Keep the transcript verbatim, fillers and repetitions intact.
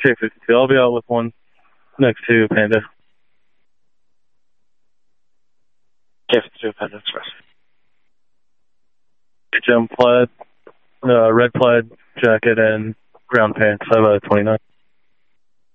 K fifty-two. I'll be out with one next to Panda. K fifty-two, Panda Express. Gem plaid, uh, red plaid jacket and brown pants. I have a twenty-nine.